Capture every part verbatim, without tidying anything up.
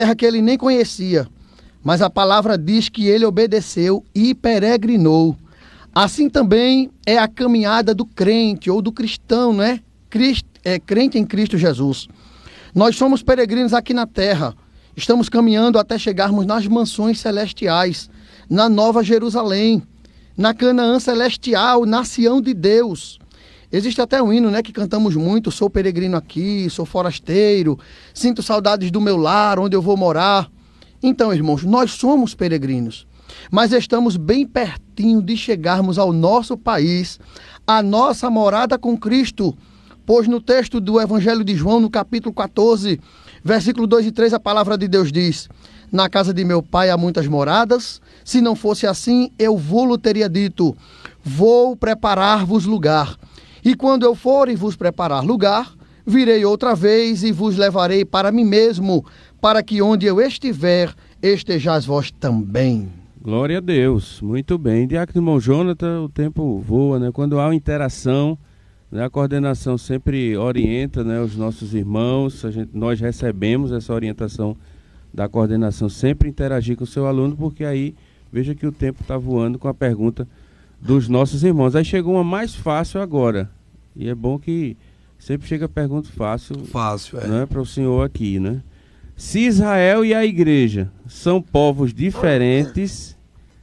terra que ele nem conhecia, mas a palavra diz que ele obedeceu e peregrinou. Assim também é a caminhada do crente ou do cristão, não é? Cristo, é crente em Cristo Jesus. Nós somos peregrinos aqui na terra. Estamos caminhando até chegarmos nas mansões celestiais, na Nova Jerusalém, na Canaã celestial, na Sião de Deus. Existe até um hino, né, que cantamos muito: sou peregrino aqui, sou forasteiro, sinto saudades do meu lar, onde eu vou morar. Então, irmãos, nós somos peregrinos, mas estamos bem pertinho de chegarmos ao nosso país, a nossa morada com Cristo. Pois no texto do Evangelho de João, no capítulo quatorze, versículo dois e três, a palavra de Deus diz: na casa de meu pai há muitas moradas, se não fosse assim, eu vou-lo teria dito, vou preparar-vos lugar. E quando eu for e vos preparar lugar, virei outra vez e vos levarei para mim mesmo, para que onde eu estiver, estejais vós também. Glória a Deus, muito bem. Diácono irmão Jonathan, o tempo voa, né? Quando há uma interação, né, a coordenação sempre orienta, né, os nossos irmãos, a gente, nós recebemos essa orientação da coordenação, sempre interagir com o seu aluno, porque aí, veja que o tempo está voando com a pergunta dos nossos irmãos. Aí chegou uma mais fácil agora, e é bom que sempre chega a pergunta fácil, fácil é. Né, para o senhor aqui, né? Se Israel e a igreja são povos diferentes,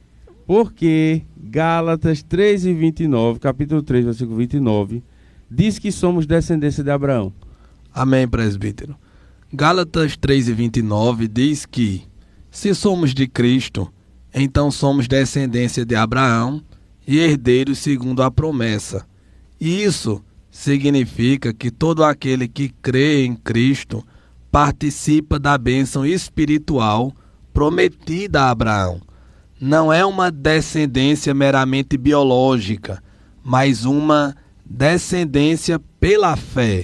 por que Gálatas três e vinte e nove, capítulo três, versículo vinte e nove, diz que somos descendência de Abraão? Amém, presbítero. Gálatas três e vinte e nove diz que, se somos de Cristo, então somos descendência de Abraão e herdeiros segundo a promessa. Isso significa que todo aquele que crê em Cristo participa da bênção espiritual prometida a Abraão. Não é uma descendência meramente biológica, mas uma descendência pela fé.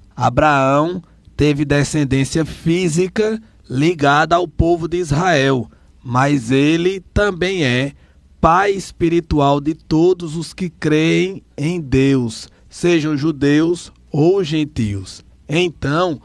Abraão teve descendência física ligada ao povo de Israel, mas ele também é pai espiritual de todos os que creem em Deus, sejam judeus ou gentios. Então,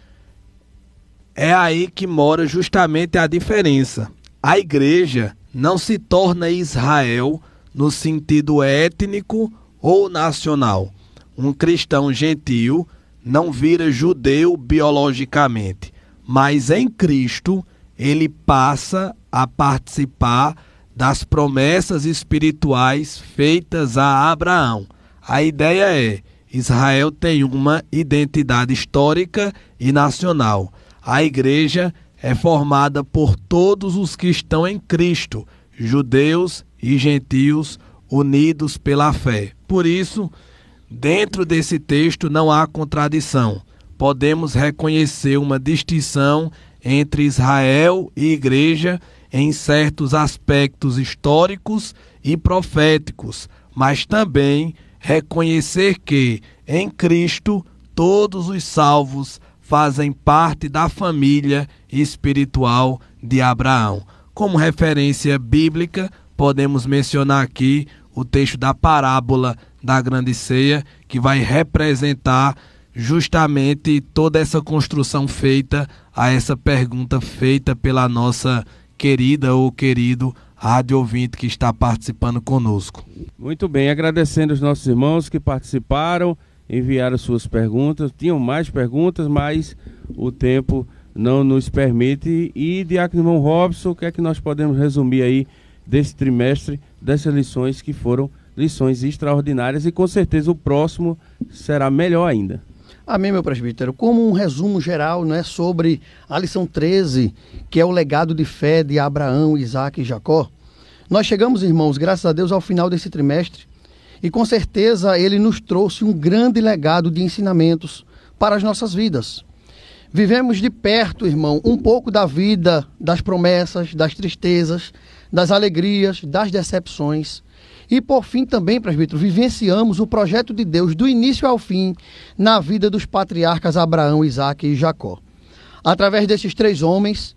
é aí que mora justamente a diferença. A igreja não se torna Israel no sentido étnico ou nacional. Um cristão gentio não vira judeu biologicamente, mas em Cristo ele passa a participar das promessas espirituais feitas a Abraão. A ideia é: Israel tem uma identidade histórica e nacional. A igreja é formada por todos os que estão em Cristo, judeus e gentios unidos pela fé. Por isso, dentro desse texto não há contradição. Podemos reconhecer uma distinção entre Israel e igreja em certos aspectos históricos e proféticos, mas também reconhecer que, em Cristo, todos os salvos fazem parte da família espiritual de Abraão. Como referência bíblica, podemos mencionar aqui o texto da parábola da grande ceia, que vai representar justamente toda essa construção feita a essa pergunta feita pela nossa querida ou querido rádio ouvinte que está participando conosco. Muito bem, agradecendo os nossos irmãos que participaram, enviaram suas perguntas. Tinham mais perguntas, mas o tempo não nos permite. E, diácono irmão Robson, o que é que nós podemos resumir aí desse trimestre, dessas lições que foram lições extraordinárias, e com certeza o próximo será melhor ainda? Amém, meu presbítero. Como um resumo geral, né, sobre a lição treze, que é o legado de fé de Abraão, Isaac e Jacó, nós chegamos, irmãos, graças a Deus, ao final desse trimestre, e com certeza ele nos trouxe um grande legado de ensinamentos para as nossas vidas. Vivemos de perto, irmão, um pouco da vida, das promessas, das tristezas, das alegrias, das decepções. E por fim também, presbítero, vivenciamos o projeto de Deus do início ao fim na vida dos patriarcas Abraão, Isaac e Jacó. Através desses três homens,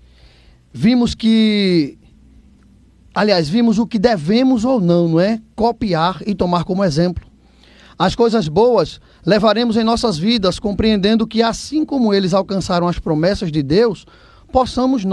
vimos que, aliás, vimos o que devemos ou não, não é? Copiar e tomar como exemplo. As coisas boas levaremos em nossas vidas, compreendendo que assim como eles alcançaram as promessas de Deus, possamos